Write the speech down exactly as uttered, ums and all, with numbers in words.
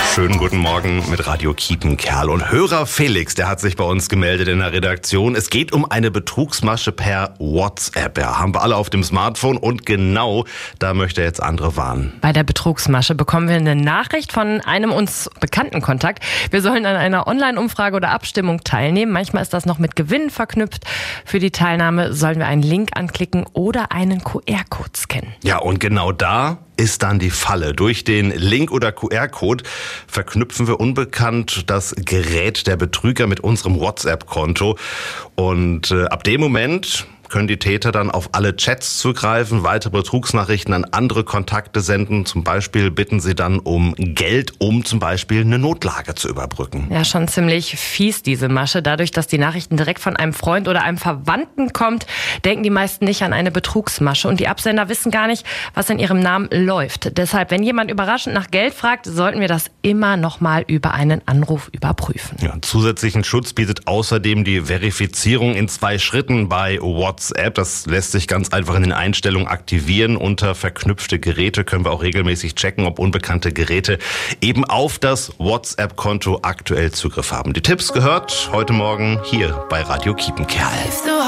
Schönen guten Morgen mit Radio Kiepenkerl. Und Hörer Felix, der hat sich bei uns gemeldet in der Redaktion. Es geht um eine Betrugsmasche per WhatsApp. Ja, haben wir alle auf dem Smartphone und genau da möchte er jetzt andere warnen. Bei der Betrugsmasche bekommen wir eine Nachricht von einem uns bekannten Kontakt. Wir sollen an einer Online-Umfrage oder Abstimmung teilnehmen. Manchmal ist das noch mit Gewinnen verknüpft. Für die Teilnahme sollen wir einen Link anklicken oder einen Q R-Code scannen. Ja, und genau da ist dann die Falle. Durch den Link oder Q R-Code verknüpfen wir unbekannt das Gerät der Betrüger mit unserem WhatsApp-Konto. Und äh, ab dem Moment können die Täter dann auf alle Chats zugreifen, weitere Betrugsnachrichten an andere Kontakte senden. Zum Beispiel bitten sie dann um Geld, um zum Beispiel eine Notlage zu überbrücken. Ja, schon ziemlich fies, diese Masche. Dadurch, dass die Nachrichten direkt von einem Freund oder einem Verwandten kommt, denken die meisten nicht an eine Betrugsmasche. Und die Absender wissen gar nicht, was in ihrem Namen läuft. Deshalb, wenn jemand überraschend nach Geld fragt, sollten wir das immer noch mal über einen Anruf überprüfen. Ja, zusätzlichen Schutz bietet außerdem die Verifizierung in zwei Schritten bei WhatsApp. Das lässt sich ganz einfach in den Einstellungen aktivieren. Unter verknüpfte Geräte können wir auch regelmäßig checken, ob unbekannte Geräte eben auf das WhatsApp-Konto aktuell Zugriff haben. Die Tipps gehört heute Morgen hier bei Radio Kiepenkerl.